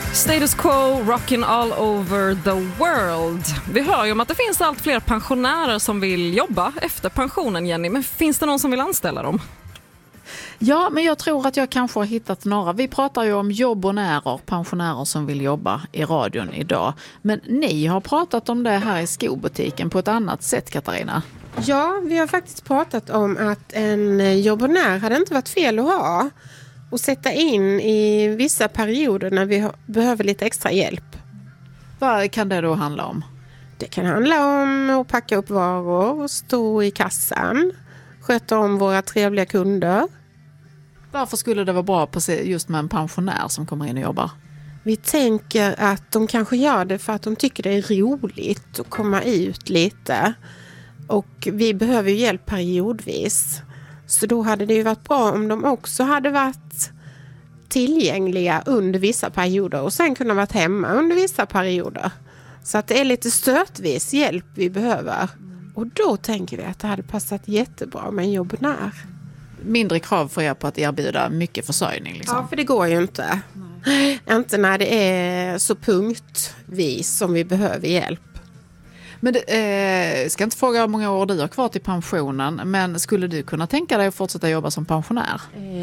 Status quo, rockin' all over the world. Vi hör ju om att det finns allt fler pensionärer som vill jobba efter pensionen, Jenny. Men finns det någon som vill anställa dem? Ja, men jag tror att jag kanske har hittat några. Vi pratar ju om jobbonärer, pensionärer som vill jobba i radion idag. Men ni har pratat om det här i skobutiken på ett annat sätt, Katarina. Ja, vi har faktiskt pratat om att en jobbonär hade inte varit fel att ha. Och sätta in i vissa perioder när vi behöver lite extra hjälp. Vad kan det då handla om? Det kan handla om att packa upp varor och stå i kassan. Sköta om våra trevliga kunder. Varför skulle det vara bra på just med en pensionär som kommer in och jobbar? Vi tänker att de kanske gör det för att de tycker det är roligt att komma ut lite. Och vi behöver ju hjälp periodvis. Så då hade det ju varit bra om de också hade varit tillgängliga under vissa perioder. Och sen kunna varit hemma under vissa perioder. Så att det är lite stötvis hjälp vi behöver. Och då tänker vi att det hade passat jättebra med en jobbonär. Mindre krav för er på att erbjuda mycket försörjning liksom. Ja, för det går ju inte. Nej. Inte när det är så punktvis som vi behöver hjälp. Men ska inte fråga hur många år du har kvar till pensionen, men skulle du kunna tänka dig att fortsätta jobba som pensionär?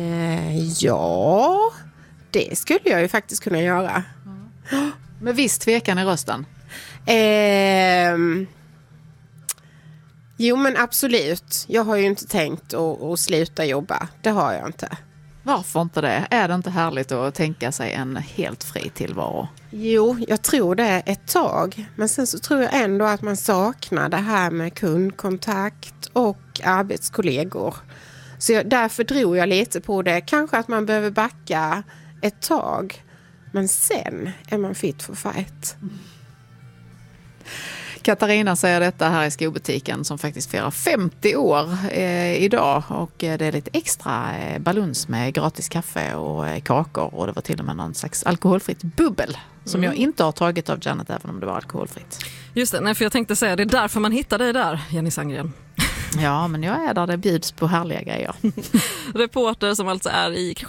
Ja, det skulle jag ju faktiskt kunna göra. Med viss tvekan i rösten? Jo, men absolut. Jag har ju inte tänkt att sluta jobba. Det har jag inte. Varför inte det? Är det inte härligt att tänka sig en helt fri tillvaro? Jo, jag tror det ett tag. Men sen så tror jag ändå att man saknar det här med kundkontakt och arbetskollegor. Så därför tror jag lite på det. Kanske att man behöver backa ett tag. Men sen är man fit for fight. Katarina säger detta här i skobutiken som faktiskt firar 50 år idag. Och det är lite extra baluns med gratis kaffe och kakor. Och det var till och med någon slags alkoholfritt bubbel som jag inte har tagit av Janet även om det var alkoholfritt. Just det, nej, för jag tänkte säga det är därför man hittar dig där, Jenny Sandgren. Ja, men jag är där det bjuds på härliga grejer. Reporter som alltså är i